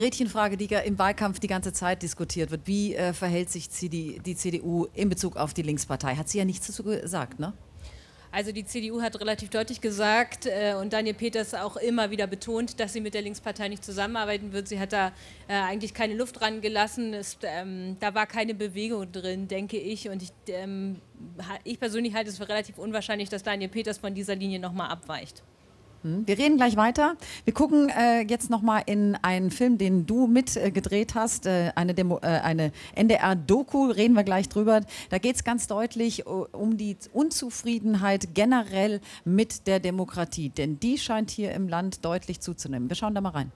Gretchenfrage, die ja im Wahlkampf die ganze Zeit diskutiert wird. Wie verhält sich die CDU in Bezug auf die Linkspartei? Hat sie ja nichts dazu gesagt, ne? Also die CDU hat relativ deutlich gesagt und Daniel Peters auch immer wieder betont, dass sie mit der Linkspartei nicht zusammenarbeiten wird. Sie hat da eigentlich keine Luft dran gelassen. Da war keine Bewegung drin, denke ich. Und ich persönlich halte es für relativ unwahrscheinlich, dass Daniel Peters von dieser Linie nochmal abweicht. Wir reden gleich weiter. Wir gucken jetzt nochmal in einen Film, den du mitgedreht hast, eine NDR-Doku, reden wir gleich drüber. Da geht es ganz deutlich um die Unzufriedenheit generell mit der Demokratie, denn die scheint hier im Land deutlich zuzunehmen. Wir schauen da mal rein.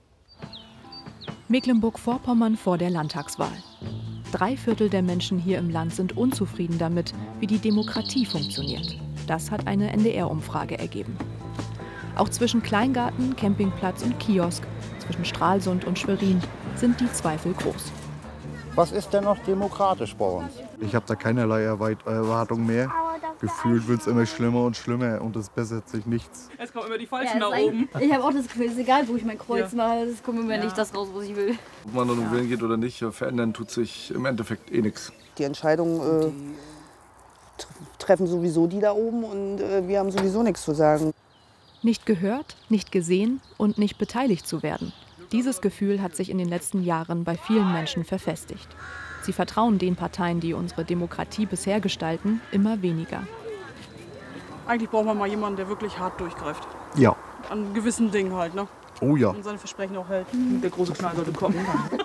Mecklenburg-Vorpommern vor der Landtagswahl. 3/4 der Menschen hier im Land sind unzufrieden damit, wie die Demokratie funktioniert. Das hat eine NDR-Umfrage ergeben. Auch zwischen Kleingarten, Campingplatz und Kiosk, zwischen Stralsund und Schwerin, sind die Zweifel groß. Was ist denn noch demokratisch bei uns? Ich habe da keinerlei Erwartung mehr. Gefühlt wird es immer schlimmer und schlimmer und es bessert sich nichts. Es kommen immer die Falschen nach oben. Ich habe auch das Gefühl, es ist egal, wo ich mein Kreuz mache, es kommt immer nicht das raus, was ich will. Ob man nun wählen geht oder nicht, verändern tut sich im Endeffekt eh nichts. Die Entscheidungen treffen sowieso die da oben und wir haben sowieso nichts zu sagen. Nicht gehört, nicht gesehen und nicht beteiligt zu werden. Dieses Gefühl hat sich in den letzten Jahren bei vielen Menschen verfestigt. Sie vertrauen den Parteien, die unsere Demokratie bisher gestalten, immer weniger. Eigentlich braucht man mal jemanden, der wirklich hart durchgreift. Ja. An gewissen Dingen halt, ne? Oh ja. Und seine Versprechen auch hält. Der große Knall sollte kommen.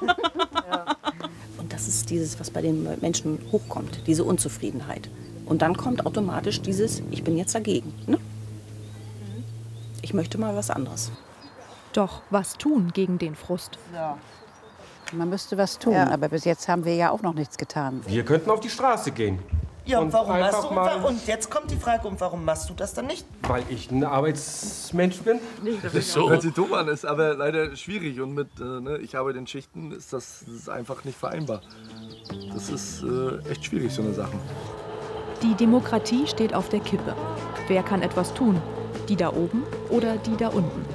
Und das ist dieses, was bei den Menschen hochkommt, diese Unzufriedenheit. Und dann kommt automatisch dieses, ich bin jetzt dagegen, ne? Ich möchte mal was anderes. Doch was tun gegen den Frust? Ja. Man müsste was tun, aber bis jetzt haben wir ja auch noch nichts getan. Wir könnten auf die Straße gehen. Ja, und warum machst du? Und jetzt kommt die Frage, und warum machst du das dann nicht? Weil ich ein Arbeitsmensch bin. Das ist so. Hört sich doof an, ist aber leider schwierig. Und mit ich arbeite in Schichten, ist das einfach nicht vereinbar. Das ist echt schwierig, so eine Sache. Die Demokratie steht auf der Kippe. Wer kann etwas tun? Die da oben oder die da unten?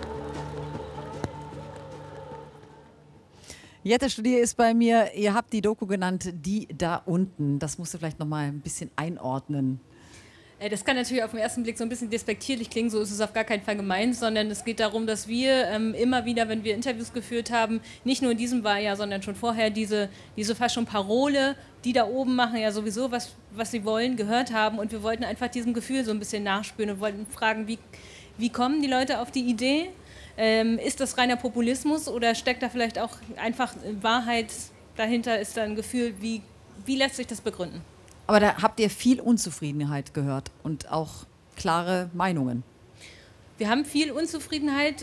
Jette Studier ist bei mir. Ihr habt die Doku genannt, die da unten. Das musst du vielleicht noch mal ein bisschen einordnen. Das kann natürlich auf den ersten Blick so ein bisschen despektierlich klingen, so ist es auf gar keinen Fall gemeint, sondern es geht darum, dass wir immer wieder, wenn wir Interviews geführt haben, nicht nur in diesem Wahljahr, sondern schon vorher diese fast schon Parole, die da oben machen ja sowieso, was sie wollen, gehört haben. Und wir wollten einfach diesem Gefühl so ein bisschen nachspüren und wollten fragen, wie kommen die Leute auf die Idee? Ist das reiner Populismus oder steckt da vielleicht auch einfach Wahrheit dahinter? Ist da ein Gefühl, wie lässt sich das begründen? Aber da habt ihr viel Unzufriedenheit gehört und auch klare Meinungen. Wir haben viel Unzufriedenheit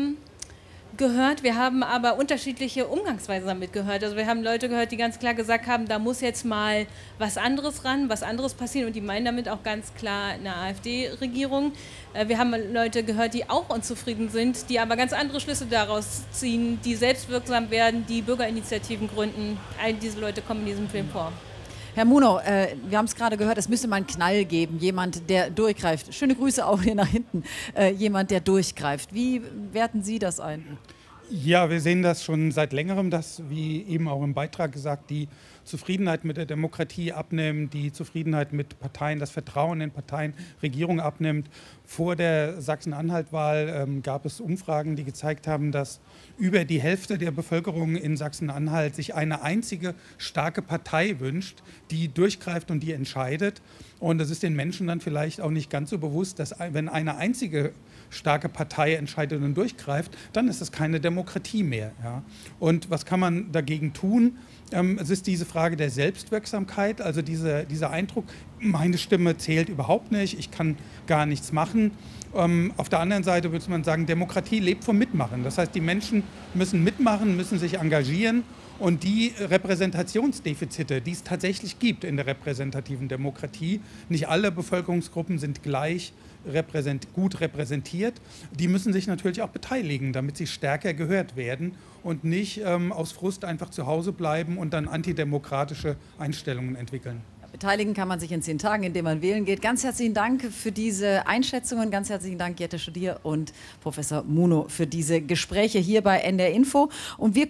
gehört, wir haben aber unterschiedliche Umgangsweisen damit gehört. Also wir haben Leute gehört, die ganz klar gesagt haben, da muss jetzt mal was anderes ran, was anderes passieren und die meinen damit auch ganz klar eine AfD-Regierung. Wir haben Leute gehört, die auch unzufrieden sind, die aber ganz andere Schlüsse daraus ziehen, die selbstwirksam werden, die Bürgerinitiativen gründen. All diese Leute kommen in diesem Film vor. Herr Muno, wir haben es gerade gehört, es müsste mal einen Knall geben, jemand, der durchgreift. Schöne Grüße auch hier nach hinten. Jemand, der durchgreift. Wie werten Sie das ein? Ja, wir sehen das schon seit längerem, dass, wie eben auch im Beitrag gesagt, die Zufriedenheit mit der Demokratie abnimmt, die Zufriedenheit mit Parteien, das Vertrauen in Parteien, Regierung abnimmt. Vor der Sachsen-Anhalt-Wahl gab es Umfragen, die gezeigt haben, dass über die Hälfte der Bevölkerung in Sachsen-Anhalt sich eine einzige starke Partei wünscht, die durchgreift und die entscheidet. Und es ist den Menschen dann vielleicht auch nicht ganz so bewusst, dass wenn eine einzige starke Partei entscheidet und durchgreift, dann ist es keine Demokratie mehr. Ja. Und was kann man dagegen tun? Es ist diese Frage der Selbstwirksamkeit, also dieser Eindruck, meine Stimme zählt überhaupt nicht, ich kann gar nichts machen. Auf der anderen Seite würde man sagen, Demokratie lebt vom Mitmachen. Das heißt, die Menschen müssen mitmachen, müssen sich engagieren. Und die Repräsentationsdefizite, die es tatsächlich gibt in der repräsentativen Demokratie, nicht alle Bevölkerungsgruppen sind gleich gut repräsentiert, die müssen sich natürlich auch beteiligen, damit sie stärker gehört werden und nicht aus Frust einfach zu Hause bleiben und dann antidemokratische Einstellungen entwickeln. Beteiligen kann man sich in 10 Tagen, indem man wählen geht. Ganz herzlichen Dank für diese Einschätzungen. Ganz herzlichen Dank, Jette Studier und Professor Muno, für diese Gespräche hier bei NDR Info. Und wir